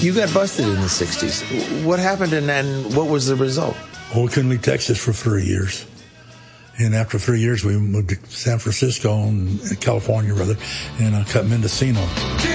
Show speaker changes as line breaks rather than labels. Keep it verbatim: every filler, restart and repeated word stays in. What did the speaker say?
You got busted in the sixties. What happened and, and what was the result?
Well, we couldn't leave Texas for three years. And after three years, we moved to San Francisco, and California, rather, and uh, cut Mendocino.